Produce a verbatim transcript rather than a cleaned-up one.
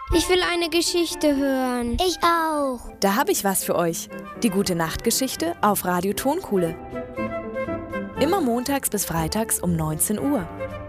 Ich will eine Geschichte hören. Ich auch. Da habe ich was für euch. Die Gute-Nacht-Geschichte auf Radio Tonkuhle. Immer montags bis freitags um neunzehn Uhr.